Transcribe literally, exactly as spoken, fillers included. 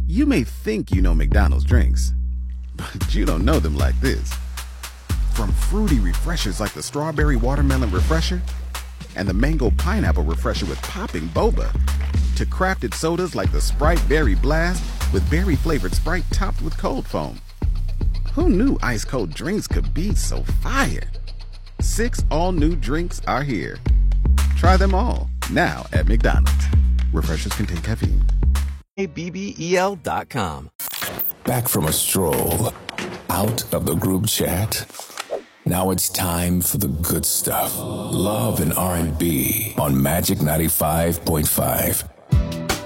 You may think you know McDonald's drinks, but you don't know them like this. From fruity refreshers like the Strawberry Watermelon Refresher and the Mango Pineapple Refresher with popping boba, to crafted sodas like the Sprite Berry Blast with berry-flavored Sprite topped with cold foam. Who knew ice-cold drinks could be so fire? Six all-new drinks are here. Try them all, now at McDonald's. Refreshers contain caffeine. A B B E L dot com. Back from a stroll, out of the group chat. Now it's time for the good stuff. Love and R and B on Magic ninety-five point five.